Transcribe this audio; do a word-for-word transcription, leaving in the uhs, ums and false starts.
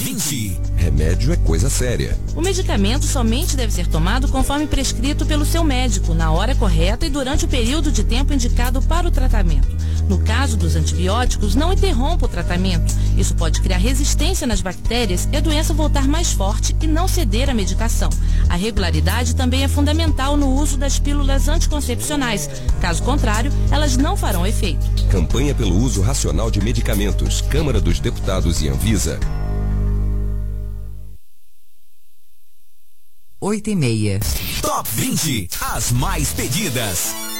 vinte. Remédio é coisa séria. O medicamento somente deve ser tomado conforme prescrito pelo seu médico, na hora correta e durante o período de tempo indicado para o tratamento. No caso dos antibióticos, não interrompa o tratamento. Isso pode criar resistência nas bactérias e a doença voltar mais forte e não ceder à medicação. A regularidade também é fundamental no uso das pílulas anticoncepcionais. Caso contrário, elas não farão efeito. Campanha pelo uso racional de medicamentos. Câmara dos Deputados e Anvisa. Oito e meia. Top vinte. As mais pedidas.